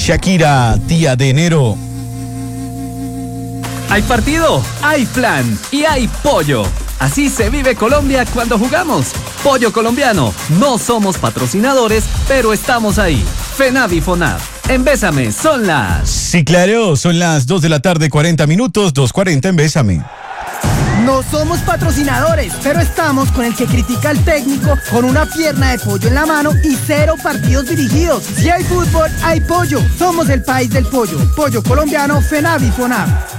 Shakira, tía de enero. Hay partido, hay plan y hay pollo. Así se vive Colombia cuando jugamos. Pollo colombiano. No somos patrocinadores, pero estamos ahí. FENAV y FONAV. En Bésame son las... Sí, claro, son las 2 de la tarde, 40 minutos, 2:40 en Bésame. No somos patrocinadores, pero estamos con el que critica al técnico con una pierna de pollo en la mano y 0 partidos dirigidos. Si hay fútbol, hay pollo. Somos el país del pollo. Pollo colombiano, FENAV y FONAV.